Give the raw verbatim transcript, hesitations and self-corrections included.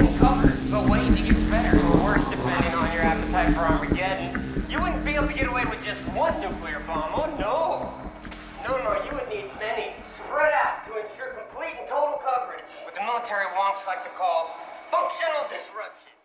been covered. But wait, it gets better, or worse, depending on your appetite for Armageddon. You wouldn't be able to get away with just one nuclear bomb. Oh, no. No, no, you would need many, spread out to ensure complete and total coverage. What the military wonks like to call functional disruption.